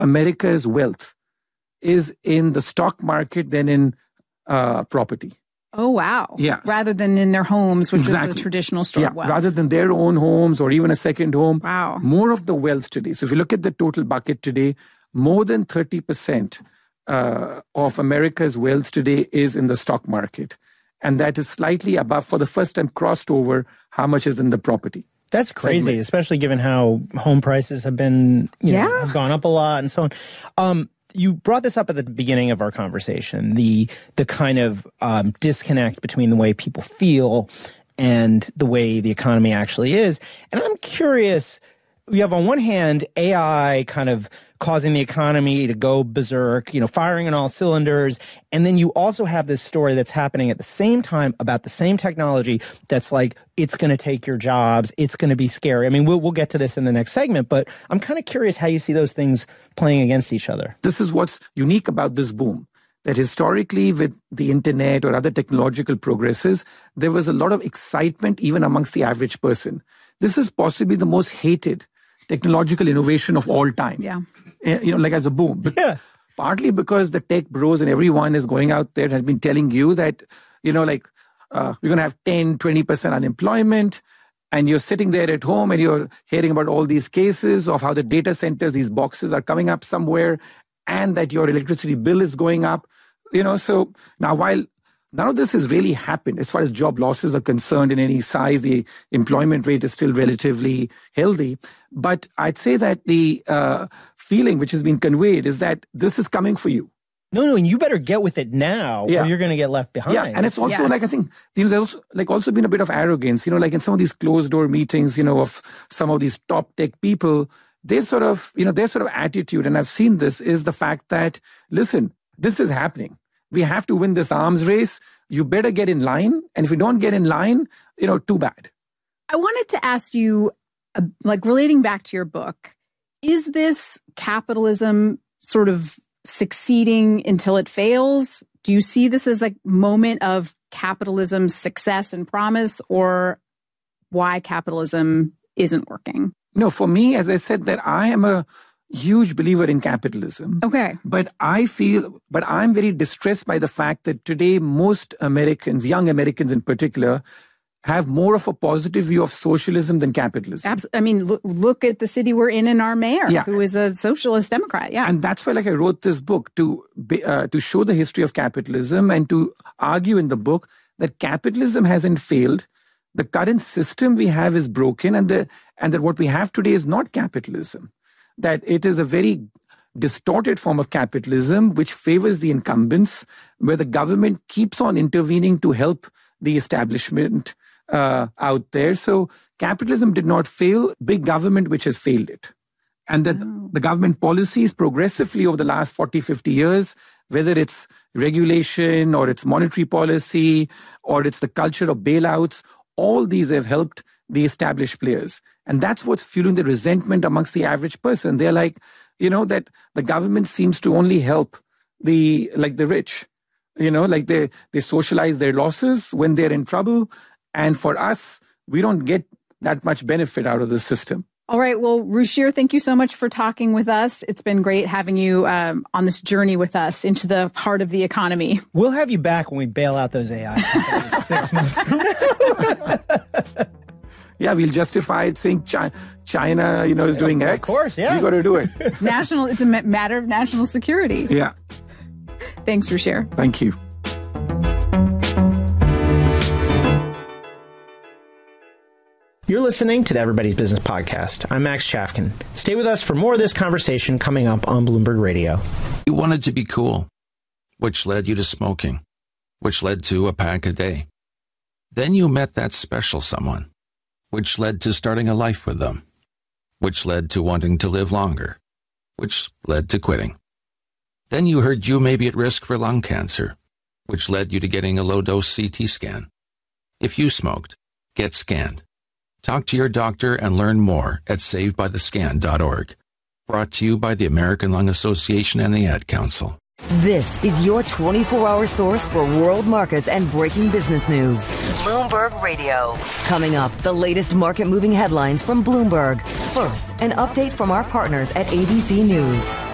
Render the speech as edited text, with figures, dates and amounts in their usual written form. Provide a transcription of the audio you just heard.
America's wealth is in the stock market than in property. Oh, wow. Yes. Rather than in their homes, which Exactly. is the traditional store of wealth. Rather than their own homes or even a second home. Wow. More of the wealth today. So if you look at the total bucket today, more than 30% of America's wealth today is in the stock market. And that is slightly above, for the first time, crossed over how much is in the property. That's crazy, especially given how home prices have been, have gone up a lot and so on. You brought this up at the beginning of our conversation, the kind of disconnect between the way people feel and the way the economy actually is. And I'm curious, you have on one hand AI kind of causing the economy to go berserk, firing on all cylinders. And then you also have this story that's happening at the same time about the same technology that's like, it's going to take your jobs. It's going to be scary. I mean, we'll get to this in the next segment, but I'm kind of curious how you see those things playing against each other. This is what's unique about this boom. That historically with the internet or other technological progresses, there was a lot of excitement even amongst the average person. This is possibly the most hated technological innovation of all time. Yeah. Like as a boom. But partly because the tech bros and everyone is going out there and has been telling you that, we're going to have 10, 20% unemployment. And you're sitting there at home and you're hearing about all these cases of how the data centers, these boxes are coming up somewhere, and that your electricity bill is going up. So now while none of this has really happened as far as job losses are concerned in any size, the employment rate is still relatively healthy. But I'd say that the feeling which has been conveyed is that this is coming for you. No, and you better get with it now or you're going to get left behind. Yeah, and it's also I think, there's also been a bit of arrogance, like in some of these closed door meetings, of some of these top tech people, their sort of attitude, and I've seen this, is the fact that, listen, this is happening. We have to win this arms race. You better get in line. And if you don't get in line, too bad. I wanted to ask you, relating back to your book, is this capitalism sort of succeeding until it fails? Do you see this as a moment of capitalism's success and promise, or why capitalism isn't working? No, for me, as I said, that I am a huge believer in capitalism. Okay. But I'm very distressed by the fact that today most Americans, young Americans in particular, have more of a positive view of socialism than capitalism. I mean, look at the city we're in our mayor, who is a socialist Democrat. Yeah. And that's why I wrote this book to show the history of capitalism and to argue in the book that capitalism hasn't failed. The current system we have is broken, and that what we have today is not capitalism. That it is a very distorted form of capitalism which favors the incumbents, where the government keeps on intervening to help the establishment out there. So capitalism did not fail, big government which has failed it. And that the government policies progressively over the last 40, 50 years, whether it's regulation or it's monetary policy or it's the culture of bailouts, all these have helped the established players. And that's what's fueling the resentment amongst the average person. They're like, that the government seems to only help the rich. They socialize their losses when they're in trouble. And for us, we don't get that much benefit out of the system. All right. Well, Ruchir, thank you so much for talking with us. It's been great having you on this journey with us into the heart of the economy. We'll have you back when we bail out those AI companies 6 months from now. Yeah, we'll justify it saying China, is doing X. Of course, yeah. We got to do it. It's a matter of national security. Yeah. Thanks, Ruchir. Thank you. You're listening to the Everybody's Business Podcast. I'm Max Chafkin. Stay with us for more of this conversation coming up on Bloomberg Radio. You wanted to be cool, which led you to smoking, which led to a pack a day. Then you met that special someone, which led to starting a life with them, which led to wanting to live longer, which led to quitting. Then you heard you may be at risk for lung cancer, which led you to getting a low-dose CT scan. If you smoked, get scanned. Talk to your doctor and learn more at savedbythescan.org. Brought to you by the American Lung Association and the Ad Council. This is your 24-hour source for world markets and breaking business news. Bloomberg Radio. Coming up, the latest market-moving headlines from Bloomberg. First, an update from our partners at ABC News.